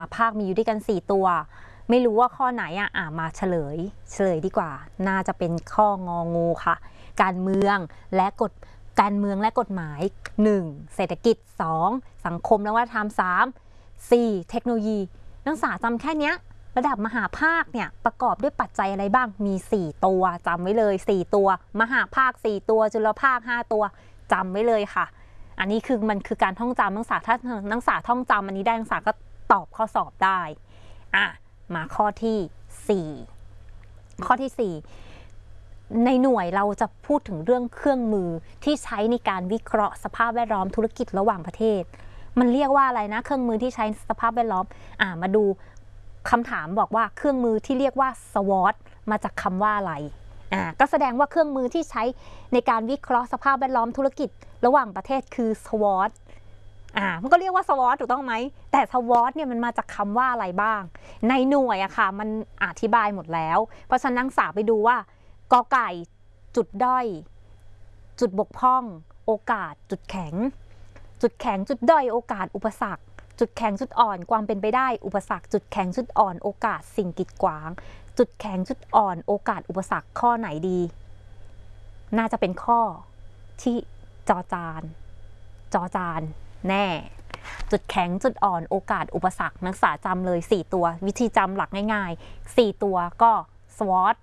ภาคมีอยู่ด้วยกัน4ตัวไม่รู้ว่าข้อไหนมาเฉลยดีกว่าน่าจะเป็นข้ององูค่ะการเมืองและกฎหมาย1เศรษฐกิจ2สังคมและวัฒนธรรม3 4เทคโนโลยีนักศึกษาจำแค่นี้ระดับมหาภาคเนี่ยประกอบด้วยปัจจัยอะไรบ้างมี4ตัวจำไว้เลย4ตัวมหาภาค4ตัวจุลภาค5ตัวจำไว้เลยค่ะอันนี้คือมันคือการท่องจำนักศึกษาถ้านักศึกษาท่องจำอันนี้ได้นักศึกษาก็ตอบข้อสอบได้มาข้อที่4ข้อที่4ในหน่วยเราจะพูดถึงเรื่องเครื่องมือที่ใช้ในการวิเคราะห์สภาพแวดล้อมธุรกิจระหว่างประเทศมันเรียกว่าอะไรนะเครื่องมือที่ใช้สภาพแวดล้อมมาดูคำถามบอกว่าเครื่องมือที่เรียกว่า SWOT มาจากคำว่าอะไรก็แสดงว่าเครื่องมือที่ใช้ในการวิเคราะห์สภาพแวดล้อมธุรกิจระหว่างประเทศคือ SWOTมันก็เรียกว่า SWOT ถูกต้องไหมแต่ SWOT เนี่ยมันมาจากคำว่าอะไรบ้างในหน่วยค่ะมันอธิบายหมดแล้วเพราะฉะนั้นนักศึกษาไปดูว่ากอไก่จุดด้อยจุดบกพร่องโอกาสจุดแข็งจุดด้อยโอกาสอุปสรรคจุดแข็งจุดอ่อนความเป็นไปได้อุปสรรคจุดแข็งจุดอ่อนโอกาสสิ่งกีดขวางจุดแข็งจุดอ่อนโอกาสอุปสรรคข้อไหนดีน่าจะเป็นข้อที่จอจานแน่จุดแข็งจุดอ่อนโอกาสอุปสรรคนักศึกษาจำเลย4ตัววิธีจำหลักง่ายๆ4ตัวก็ SWOT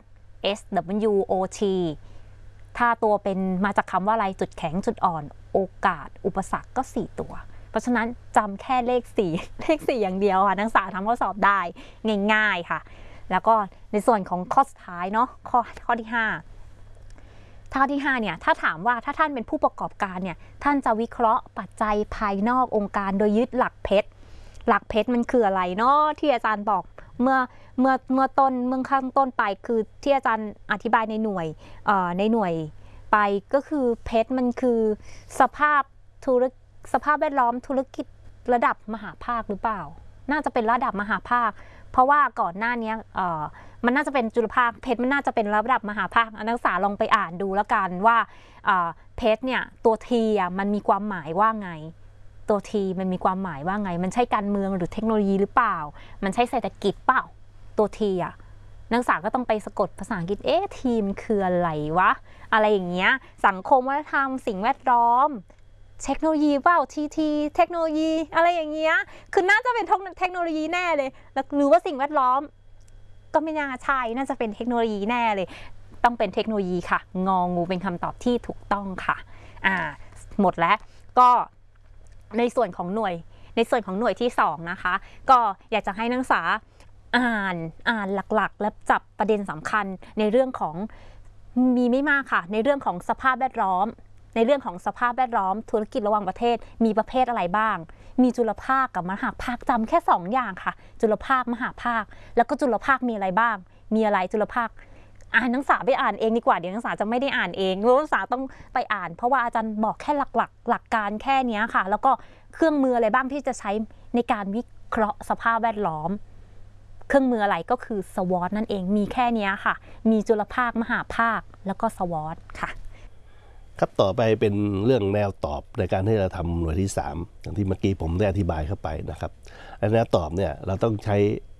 SWOT ถ้าตัวเป็นมาจากคำว่าอะไรจุดแข็งจุดอ่อนโอกาสอุปสรรคก็4ตัวเพราะฉะนั้นจำแค่เลข4อย่างเดียวค่ะนักศึกษาทำข้อสอบได้ง่ายๆค่ะแล้วก็ในส่วนของข้อสุดท้ายเนาะข้อที่5เนี่ยถ้าถามว่าถ้าท่านเป็นผู้ประกอบการเนี่ยท่านจะวิเคราะห์ปัจจัยภายนอกองค์การโดยยึดหลักเพชรมันคืออะไรเนาะที่อาจารย์บอกเมื่อข้างต้นไปคือที่อาจารย์อธิบายในหน่วยไปก็คือเพชรมันคือสภาพแวดล้อมธุรกิจระดับมหาภาคหรือเปล่าน่าจะเป็นระดับมหาภาคเพราะว่าก่อนหน้านี้มันน่าจะเป็นจุลภาคเพชรมันน่าจะเป็นระดับมหาภาคนักศึกษาลองไปอ่านดูแล้วกันว่าเพชรเนี่ยตัวทีมันมีความหมายว่าไงตัวทีมันมีความหมายว่าไงมันใช่การเมืองหรือเทคโนโลยีหรือเปล่ามันใช่เศรษฐกิจเปล่าตัวทีนักศึกษาก็ต้องไปสะกดภาษาอังกฤษทีมคืออะไรวะอะไรอย่างเงี้ยสังคมวัฒนธรรมสิ่งแวดล้อมเทคโนโลยีเปล่าทีเทคโนโลยีอะไรอย่างเงี้ยคือน่าจะเป็นเทคโนโลยีแน่เลยหรือว่าสิ่งแวดล้อมก็ไม่น่าใช่น่าจะเป็นเทคโนโลยีแน่เลยต้องเป็นเทคโนโลยีค่ะงองูเป็นคำตอบที่ถูกต้องค่ะหมดแล้วก็ในส่วนของหน่วยที่2นะคะก็อยากจะให้นักศึกษาอ่านหลักๆและจับประเด็นสำคัญในเรื่องของมีไม่มากค่ะในเรื่องของสภาพแวดล้อมธุรกิจระหว่างประเทศมีประเภทอะไรบ้างมีจุลภาคกับมหาภาคจำแค่2อย่างค่ะจุลภาคมหาภาคแล้วก็จุลภาคมีอะไรบ้างมีอะไรจุลภาคนักศึกษาไปอ่านเองดีกว่าเดี๋ยวนักศึกษาจะไม่ได้อ่านเองนักศึกษาต้องไปอ่านเพราะว่าอาจารย์บอกแค่หลักการแค่นี้ค่ะแล้วก็เครื่องมืออะไรบ้างที่จะใช้ในการวิเคราะห์สภาพแวดล้อมเครื่องมืออะไรก็คือ SWOT นั่นเองมีแค่นี้ค่ะมีจุลภาคมหาภาคแล้วก็ SWOT ค่ะครับต่อไปเป็นเรื่องแนวตอบในการที่จะทำหน่วยที่3อย่างที่เมื่อกี้ผมได้อธิบายเข้าไปนะครับแนวตอบเนี่ยเราต้องใช้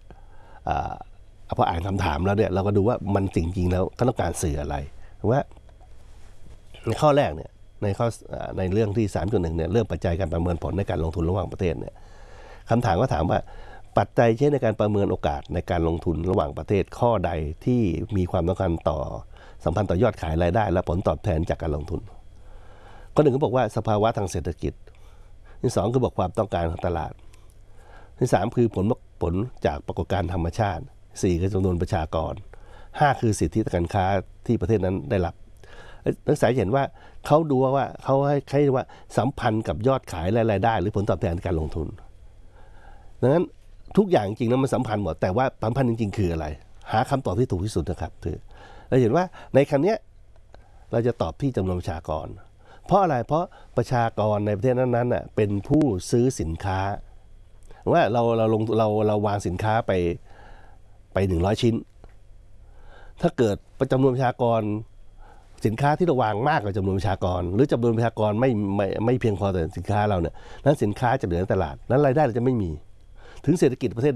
พออ่านคำถามแล้วเนี่ยเราก็ดูว่ามันจริงๆแล้วเขาต้องการสื่ออะไรว่าในข้อแรกเนี่ยในเรื่องที่ 3.1 เนี่ยเรื่องปัจจัยการประเมินผลในการลงทุนระหว่างประเทศเนี่ยคำถามก็ถามว่าปัจจัยใช้ในการประเมินโอกาสในการลงทุนระหว่างประเทศข้อใดที่มีความสำคัญต่อสัมพันธ์ต่อยอดขายรายได้และผลตอบแทนจากการลงทุนข้อ 1ก็บอกว่าสภาวะทางเศรษฐกิจที่2คือบอกความต้องการของตลาดที่3คือผลจากปรากฏการณ์ธรรมชาติ4คือจำนวนประชากร5คือสิทธิการค้าที่ประเทศนั้นได้รับนักศึกษาเห็นว่าเขาดูว่าเขาให้ว่าสัมพันธ์กับยอดขายและรายได้หรือผลตอบแทนการลงทุนดังนั้นทุกอย่างจริงๆแล้วมันสัมพันธ์หมดแต่ว่าสัมพันธ์จริงๆคืออะไรหาคำตอบที่ถูกที่สุดนะครับเราเห็นว่าในคำนี้เราจะตอบที่จำนวนประชากรเพราะอะไรเพราะประชากรในประเทศนั้นๆเป็นผู้ซื้อสินค้าว่าเราวางสินค้าไป100 ชิ้นถ้าเกิดจำนวนประชากรสินค้าที่เราวางมากกว่าจำนวนประชากรหรือจำนวนประชากรไม่เพียงพอต่อสินค้าเราเนี่ยนั้นสินค้าจะเหลือในตลาดนั้นรายได้เราจะไม่มีถึงเศรษฐกิจประเทศ